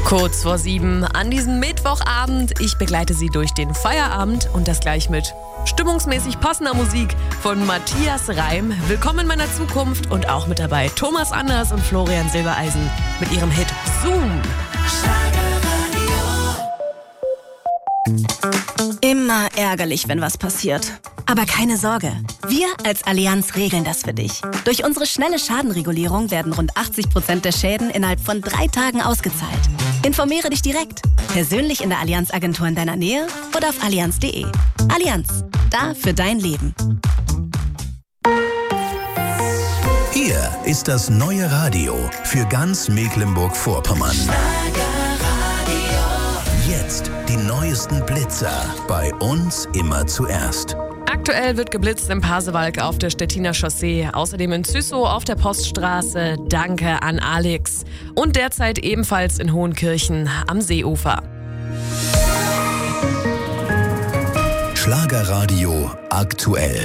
Kurz vor 7 an diesem Mittwochabend. Ich begleite Sie durch den Feierabend und das gleich mit stimmungsmäßig passender Musik von Matthias Reim. Willkommen in meiner Zukunft und auch mit dabei Thomas Anders und Florian Silbereisen mit ihrem Hit Zoom. Immer ärgerlich, wenn was passiert. Aber keine Sorge, wir als Allianz regeln das für dich. Durch unsere schnelle Schadenregulierung werden rund 80% der Schäden innerhalb von 3 Tagen ausgezahlt. Informiere dich direkt, persönlich in der Allianz-Agentur in deiner Nähe oder auf allianz.de. Allianz, da für dein Leben. Hier ist das neue Radio für ganz Mecklenburg-Vorpommern. Jetzt die neuesten Blitzer, bei uns immer zuerst. Aktuell wird geblitzt im Pasewalk auf der Stettiner Chaussee, außerdem in Züssow auf der Poststraße. Danke an Alex. Und derzeit ebenfalls in Hohenkirchen am Seeufer. Schlagerradio aktuell.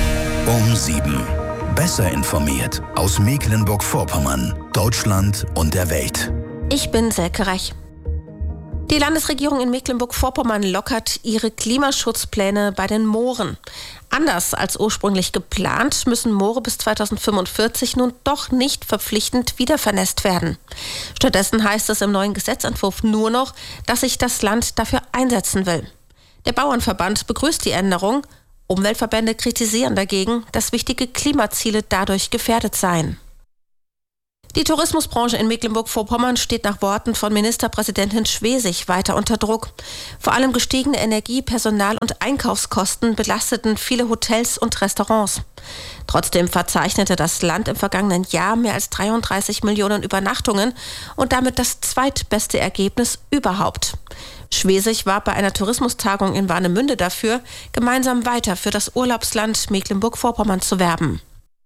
Um 7. Besser informiert aus Mecklenburg-Vorpommern, Deutschland und der Welt. Ich bin Selke Reich. Die Landesregierung in Mecklenburg-Vorpommern lockert ihre Klimaschutzpläne bei den Mooren. Anders als ursprünglich geplant, müssen Moore bis 2045 nun doch nicht verpflichtend wiedervernässt werden. Stattdessen heißt es im neuen Gesetzentwurf nur noch, dass sich das Land dafür einsetzen will. Der Bauernverband begrüßt die Änderung. Umweltverbände kritisieren dagegen, dass wichtige Klimaziele dadurch gefährdet seien. Die Tourismusbranche in Mecklenburg-Vorpommern steht nach Worten von Ministerpräsidentin Schwesig weiter unter Druck. Vor allem gestiegene Energie-, Personal- und Einkaufskosten belasteten viele Hotels und Restaurants. Trotzdem verzeichnete das Land im vergangenen Jahr mehr als 33 Millionen Übernachtungen und damit das zweitbeste Ergebnis überhaupt. Schwesig war bei einer Tourismustagung in Warnemünde dafür, gemeinsam weiter für das Urlaubsland Mecklenburg-Vorpommern zu werben.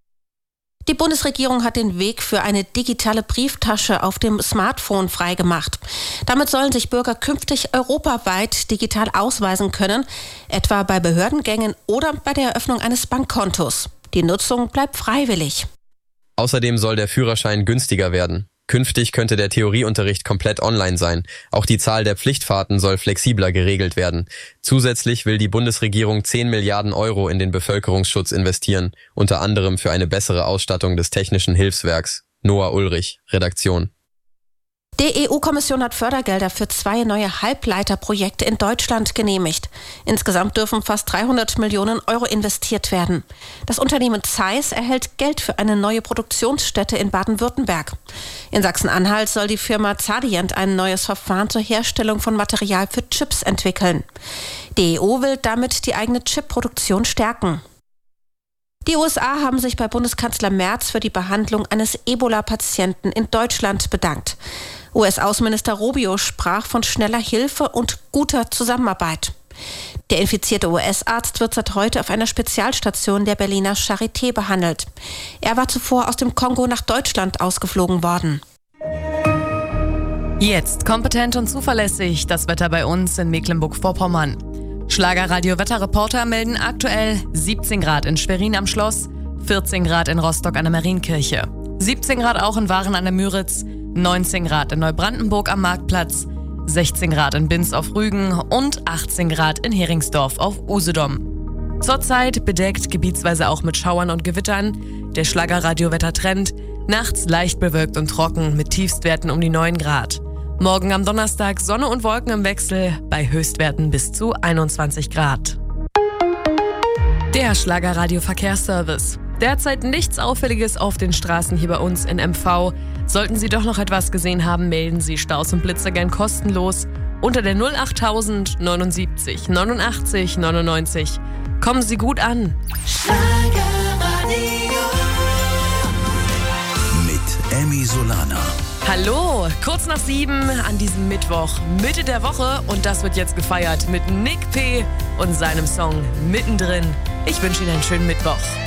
Die Bundesregierung hat den Weg für eine digitale Brieftasche auf dem Smartphone freigemacht. Damit sollen sich Bürger künftig europaweit digital ausweisen können, etwa bei Behördengängen oder bei der Eröffnung eines Bankkontos. Die Nutzung bleibt freiwillig. Außerdem soll der Führerschein günstiger werden. Künftig könnte der Theorieunterricht komplett online sein. Auch die Zahl der Pflichtfahrten soll flexibler geregelt werden. Zusätzlich will die Bundesregierung 10 Milliarden Euro in den Bevölkerungsschutz investieren, unter anderem für eine bessere Ausstattung des Technischen Hilfswerks. Noah Ulrich, Redaktion. Die EU-Kommission hat Fördergelder für 2 neue Halbleiterprojekte in Deutschland genehmigt. Insgesamt dürfen fast 300 Millionen Euro investiert werden. Das Unternehmen Zeiss erhält Geld für eine neue Produktionsstätte in Baden-Württemberg. In Sachsen-Anhalt soll die Firma Zadient ein neues Verfahren zur Herstellung von Material für Chips entwickeln. Die EU will damit die eigene Chipproduktion stärken. Die USA haben sich bei Bundeskanzler Merz für die Behandlung eines Ebola-Patienten in Deutschland bedankt. US-Außenminister Rubio sprach von schneller Hilfe und guter Zusammenarbeit. Der infizierte US-Arzt wird seit heute auf einer Spezialstation der Berliner Charité behandelt. Er war zuvor aus dem Kongo nach Deutschland ausgeflogen worden. Jetzt kompetent und zuverlässig das Wetter bei uns in Mecklenburg-Vorpommern. Schlagerradio-Wetterreporter melden aktuell 17 Grad in Schwerin am Schloss, 14 Grad in Rostock an der Marienkirche, 17 Grad auch in Waren an der Müritz, 19 Grad in Neubrandenburg am Marktplatz, 16 Grad in Binz auf Rügen und 18 Grad in Heringsdorf auf Usedom. Zurzeit bedeckt, gebietsweise auch mit Schauern und Gewittern. Der Schlagerradio-Wettertrend, nachts leicht bewölkt und trocken mit Tiefstwerten um die 9 Grad. Morgen am Donnerstag Sonne und Wolken im Wechsel bei Höchstwerten bis zu 21 Grad. Der Schlagerradio-Verkehrsservice. Derzeit nichts Auffälliges auf den Straßen hier bei uns in MV. Sollten Sie doch noch etwas gesehen haben, melden Sie Staus und Blitzer gern kostenlos unter der 08000 79 89 99. Kommen Sie gut an. Mit Emmy Solana. Hallo, kurz nach 7 an diesem Mittwoch, Mitte der Woche, und das wird jetzt gefeiert mit Nick P. und seinem Song Mittendrin. Ich wünsche Ihnen einen schönen Mittwoch.